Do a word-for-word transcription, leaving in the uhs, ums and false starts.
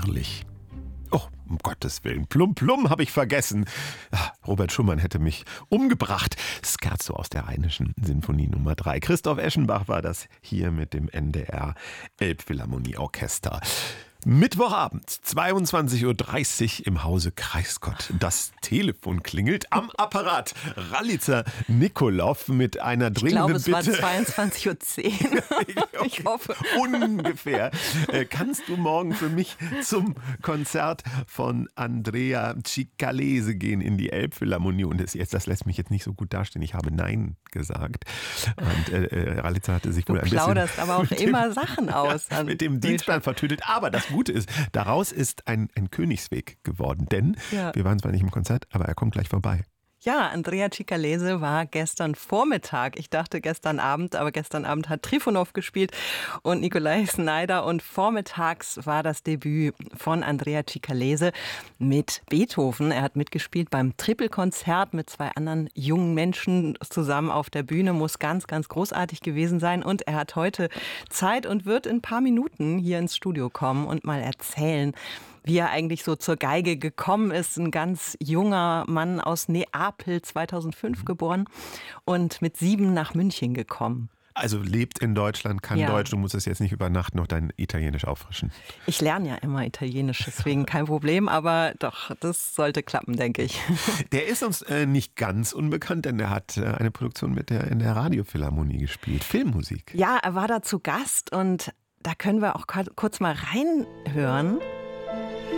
herrlich. Oh, um Gottes Willen, Plum Plum habe ich vergessen. Ah, Robert Schumann hätte mich umgebracht. Scherzo aus der Rheinischen Sinfonie Nummer drei. Christoph Eschenbach war das hier mit dem N D R Elbphilharmonie-Orchester. Mittwochabend, zweiundzwanzig Uhr dreißig im Hause Kreisgott. Das Telefon klingelt am Apparat. Ralitza Nikolov mit einer dringenden Bitte. Ich glaube, es Bitte. war zweiundzwanzig Uhr zehn. Ich hoffe. Ungefähr. Äh, kannst du morgen für mich zum Konzert von Andrea Cicalese gehen in die Elbphilharmonie? Und das, jetzt, das lässt mich jetzt nicht so gut dastehen. Ich habe Nein gesagt. Und äh, Ralitza hatte sich wohl Du ein bisschen... Du plauderst aber auch immer Sachen aus. Ja, mit dem Dienstplan vertüdelt. Aber das Gute ist, daraus ist ein, ein Königsweg geworden. Denn ja. wir waren zwar nicht im Konzert, aber er kommt gleich vorbei. Ja, Andrea Cicalese war gestern Vormittag, ich dachte gestern Abend, aber gestern Abend hat Trifonov gespielt und Nikolai Snyder und vormittags war das Debüt von Andrea Cicalese mit Beethoven. Er hat mitgespielt beim Trippelkonzert mit zwei anderen jungen Menschen zusammen auf der Bühne, muss ganz, ganz großartig gewesen sein und er hat heute Zeit und wird in ein paar Minuten hier ins Studio kommen und mal erzählen, wie er eigentlich so zur Geige gekommen ist. Ein ganz junger Mann aus Neapel, zweitausendfünf geboren und mit sieben nach München gekommen. Also lebt in Deutschland, kann ja. Deutsch, du musst es jetzt nicht über Nacht noch dein Italienisch auffrischen. Ich lerne ja immer Italienisch, deswegen kein Problem, aber doch, das sollte klappen, denke ich. Der ist uns äh, nicht ganz unbekannt, denn er hat äh, eine Produktion mit der in der Radiophilharmonie gespielt, Filmmusik. Ja, er war da zu Gast und da können wir auch kurz mal reinhören.